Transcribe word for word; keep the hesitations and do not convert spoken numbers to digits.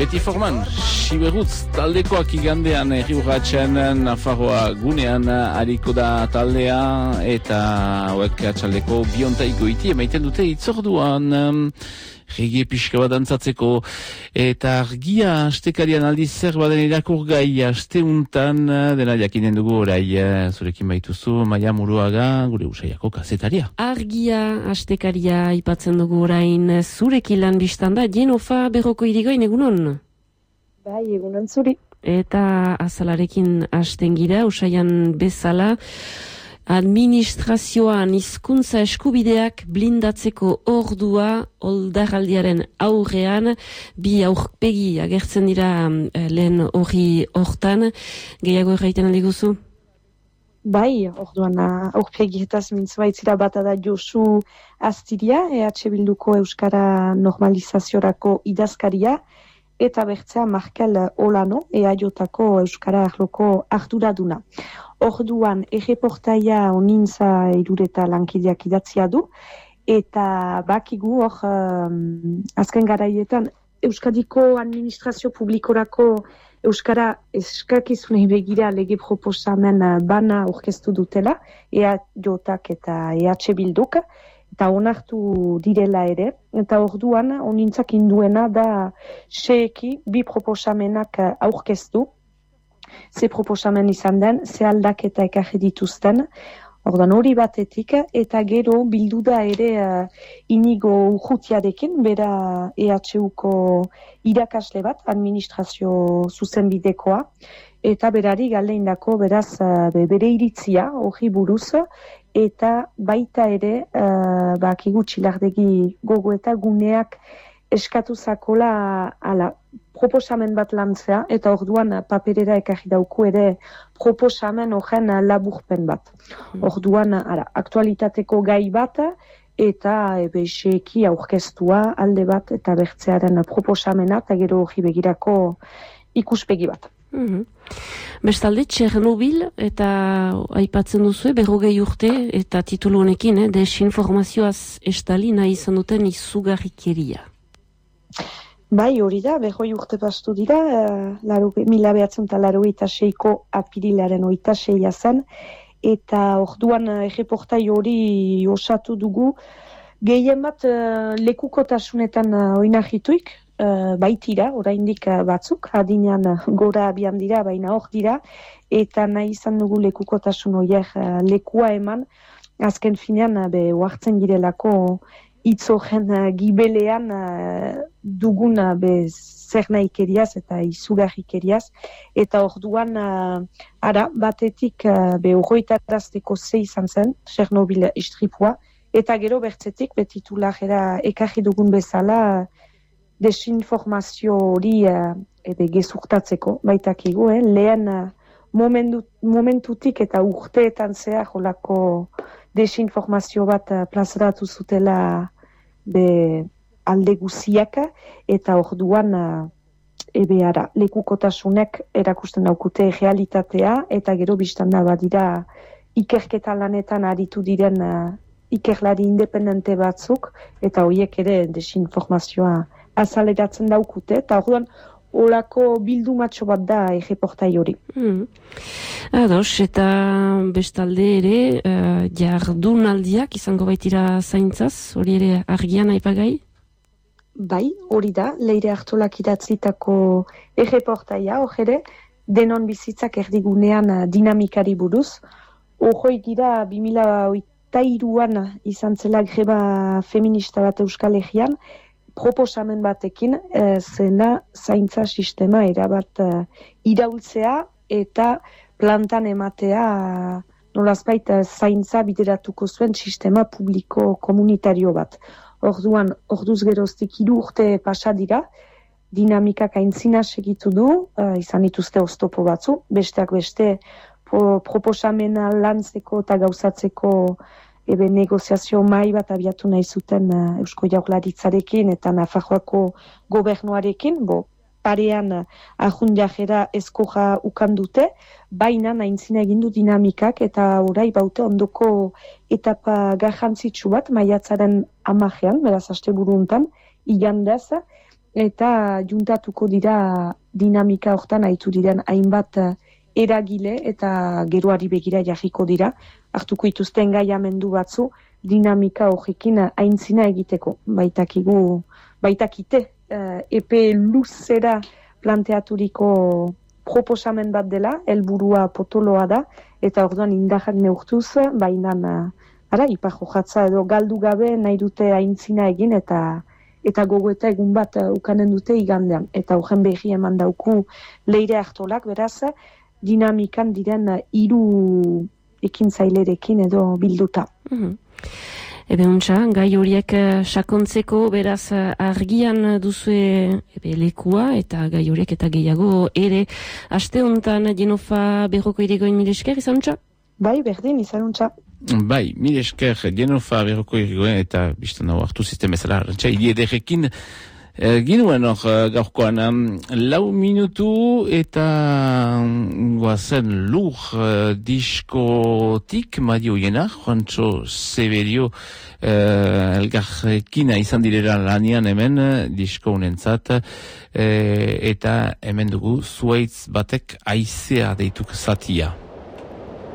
beti forman, Siberutz taldekoak igandean erriurratxean Nafarroa gunean hariko da taldea eta hauek atxaldeko biontaiko iti emaiten dute itzorduan regie pixka bat dantzatzeko eta argia astekarian aldiz zer baden irakurgai asteuntan dela jakinen dugu orai zurekin baituzu Maia Muruaga gure usaiako kazetaria. Argia astekaria aipatzen dugu orain zurekin lan biztan da Jenofa Berroko irigoin egunon? Bai, egunon zuri. Eta azalarekin hasten gira, usaian bezala administrazioan hizkuntza eskubideak blindatzeko ordua oldarraldiaren aurrean bi aurpegi agertzen dira lehen hori hortan. Gehiago erraiten aldi guzu? Bai, orduan aurpegietaz mintzbaitzira bata da Josu Astiria, E H Bilduko Euskara Normalizaziorako idazkaria, eta bertzea Markel Olano, E A Jotako Euskara Arloko arduraduna. Orduan, erreportaia onintza irureta lankideak idatzia du, eta bakigu hor, um, azken garaietan, Euskadiko administrazio publikorako Euskara eskakizunei begira lege proposamen bana aurkeztu dutela, E A Jotak eta E H Bilduk, eta onartu direla ere, eta orduan onintzak induena da seeki bi proposamenak aurkeztu, ze proposamen izan den, ze aldaketa ekarri dituzten, ordan hori batetik, eta gero bildu da ere uh, Inigo Urrutiarekin, bera E H Uko irakasle bat, administrazio zuzenbidekoa, eta berari galdeindako beraz uh, bere iritzia, hori buruz, eta baita ere, uh, bakigu txilardegi gogo eta guneak eskatu zakola ala, proposamen bat lantzea, eta orduan paperera ekarri dauku ere proposamen horren laburpen bat. Orduan, ara, aktualitateko gai bat, eta ebeixeki aurkeztua alde bat, eta bertzearen proposamena, eta gero hori begirako ikuspegi bat. Mm-hmm. Bestalde, Txernobil, eta aipatzen duzu, berrogei urte, eta titulu honekin, eh, desinformazioaz estali nahi izan duten izugarrikeria. Bai, hori da, berroi urte pastu dira, uh, mila behatzen eta laro eta seiko apirilaren oita seia zen, eta orduan uh, erreportai hori osatu dugu, gehien bat uh, lekukotasunetan uh, oinarrituik, uh, baitira, oraindik uh, batzuk, adinean uh, gora abian dira, baina hor dira, eta nahi izan dugu lekukotasun horiek uh, lekua eman, azken finean, uh, be, oartzen girelako, itzogen uh, gibelean uh, dugun uh, be, zer nahikeriaz eta izugarrikeriaz. Eta orduan, uh, ara, batetik uh, be horroitarazteko ze izan zen, Txernobil istripua, eta gero bertzetik, betitulajera ekarri dugun bezala, desinformazio hori uh, ebe gezurtatzeko, baitakigu, eh? lehen uh, momentu, momentutik eta urteetan zehar jolako desinformazio bat uh, plazaratu zutela be alde guziak, eta orduan uh, ebe ara, lekukotasunek erakusten daukute realitatea, eta gero biztanda badira ikerketa lanetan aritu diren uh, ikerlari independente batzuk, eta horiek ere desinformazioa azaleratzen daukute, eta orduan olako bildumatxo bat da erreportai hori. Hmm. Ados, eta bestalde ere, uh, jardunaldiak izango baitira zaintzaz, hori ere argian aipagai? Bai, hori da, Leire Artolak idatzitako erreportaia, hor ere, denon bizitzak erdigunean dinamikari buruz. Hoi gira, bi mila hogeita hiruan izan zela greba feminista bat Euskal Herrian, proposamen batekin, e, zena zaintza sistema erabat e, iraultzea eta plantan ematea e, nolazbait e, zaintza bideratuko zuen sistema publiko komunitario bat. Orduan, orduz geroztik hiru urte pasa dira, dinamikak aintzina segitu du, e, izan dituzte oztopo batzu, besteak beste pro, proposamena lantzeko eta gauzatzeko ebe negoziazio mai bat abiatu nahi zuten uh, Eusko Jaurlaritzarekin eta Nafarroako gobernuarekin, bo, parean uh, ahundiajera eskoja ukan dute, baina naintzina egin du dinamikak eta orai baute ondoko etapa garrantzitsu bat, maiatzaren hamarean, beraz asteburu hontan, igandez, eta juntatuko dira dinamika hortan aitu diren hainbat eragile eta geroari begira jarriko dira, hartuko ituzten gaiamendu batzu dinamika horrekin aintzina egiteko. Baitakigu, baitakite, epe luzera planteaturiko proposamen bat dela, helburua potoloa da, eta orduan indarrak neurtuz, baina ara, ipar jojatza edo galdu gabe nahi dute aintzina egin eta eta gogoeta egun bat ukanen dute igandean. Eta horren behi eman dauku Leire Artolak, beraz, dinamikan diren hiru ekintzailerekin edo bilduta. Mm-hmm. Ebe untxa, gai horiek sakontzeko, beraz argian duzue ebe lekua eta gai horiek eta gehiago ere. Aste honetan Jenofa Berroko irigoin mil esker, izan untxa? Bai, berdin, izan untxa. Bai, mil esker Jenofa Berroko irigoin eta biztan hau hartu sistema ezala arantxa, iliederekin E, ginuen hor gaurkoan um, lau minutu eta um, guazen lur uh, diskotik Mario Jena, Juancho Severio uh, elgarrekina izan direra lanian hemen uh, disko unentzat uh, eta hemen dugu zuaitz batek aizea deituk zatia.